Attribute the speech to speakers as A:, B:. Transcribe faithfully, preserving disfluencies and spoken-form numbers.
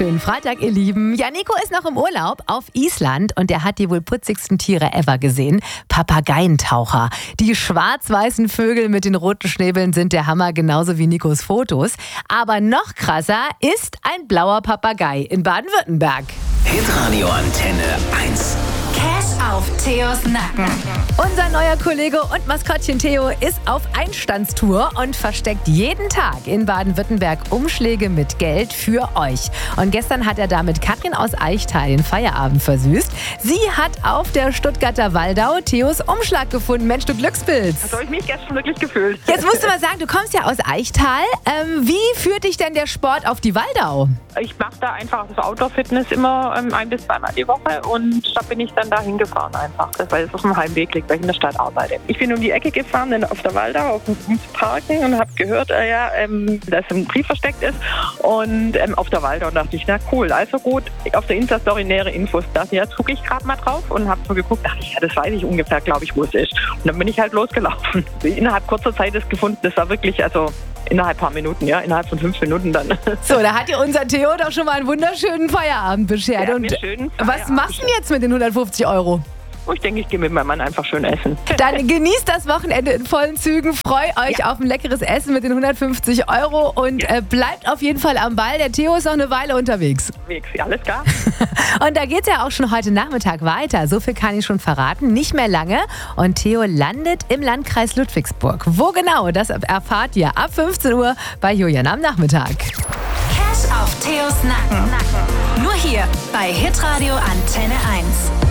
A: wunderschönen Freitag, ihr Lieben. Ja, Nico ist noch im Urlaub auf Island und er hat die wohl putzigsten Tiere ever gesehen. Papageientaucher. Die schwarz-weißen Vögel mit den roten Schnäbeln sind der Hammer, genauso wie Nikos Fotos. Aber noch krasser ist ein blauer Papagei in Baden-Württemberg.
B: Hitradio Antenne eins.
C: Cash auf Theos Nacken.
A: Unser neuer Kollege und Maskottchen Theo ist auf Einstandstour und versteckt jeden Tag in Baden-Württemberg Umschläge mit Geld für euch. Und gestern hat er damit Katrin aus Eichtal den Feierabend versüßt. Sie hat auf der Stuttgarter Waldau Theos Umschlag gefunden. Mensch, du Glückspilz.
D: So habe ich mich gestern wirklich gefühlt.
A: Jetzt musst du mal sagen, du kommst ja aus Eichtal. Ähm, wie führt dich denn der Sport auf die Waldau?
D: Ich mache da einfach das Outdoor-Fitness immer ähm, ein- bis zweimal die Woche und da bin ich dann dahin gefahren einfach, weil es auf dem Heimweg liegt, weil ich in der Stadt arbeite. Ich bin um die Ecke gefahren, dann auf der Waldau, auf dem um zu parken und habe gehört, äh, ja, ähm, dass ein Brief versteckt ist und ähm, auf der Waldau und dachte ich, na cool, also gut, auf der Insta-Story nähere Infos. Da jetzt gucke ich gerade mal drauf und habe so geguckt, dachte ich, ja, das weiß ich ungefähr, glaube ich, wo es ist. Und dann bin ich halt losgelaufen. Innerhalb kurzer Zeit ist gefunden, das war wirklich, also innerhalb paar Minuten, ja, innerhalb von fünf Minuten dann.
A: So, da hat dir unser Theo doch schon mal einen wunderschönen Feierabend beschert.
D: Ja,
A: und
D: mir schönen
A: was
D: Feierabend
A: machst du denn jetzt mit den hundertfünfzig Euro?
D: Ich denke, ich gehe mit meinem Mann einfach schön essen.
A: Dann genießt das Wochenende in vollen Zügen. Freut euch
D: Ja.
A: auf ein leckeres Essen mit den hundertfünfzig Euro und
D: Ja.
A: äh, bleibt auf jeden Fall am Ball. Der Theo ist noch eine Weile unterwegs.
D: Alles klar?
A: Und da geht es ja auch schon heute Nachmittag weiter. So viel kann ich schon verraten. Nicht mehr lange. Und Theo landet im Landkreis Ludwigsburg. Wo genau, das erfahrt ihr ab fünfzehn Uhr bei Julian am Nachmittag.
C: Cash auf Theos Nacken. Nur hier bei Hitradio Antenne eins.